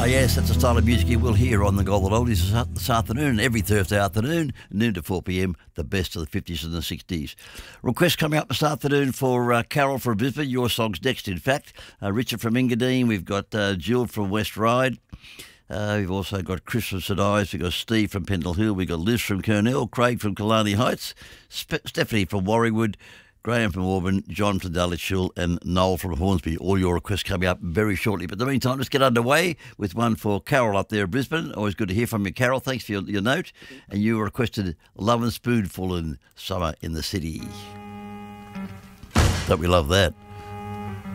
yes, that's the style of music you will hear on the Golden Oldies this afternoon, every Thursday afternoon, noon to 4 p.m, the best of the 50s and the 60s. Requests coming up this afternoon for Carol from Brisbane. Your song's next, in fact. Richard from Engadine. We've got Jill from West Ryde. We've also got Chris from St Ives. We've got Steve from Pendle Hill. We've got Liz from Kurnell, Craig from Killarney Heights, Stephanie from Warringwood, Graham from Auburn, John from Dulwich Hill, and Noel from Hornsby. All your requests coming up very shortly. But in the meantime, let's get underway with one for Carol up there in Brisbane. Always good to hear from you, Carol. Thanks for your note. And you requested Love and Spoonful in Summer in the City. Don't we love that?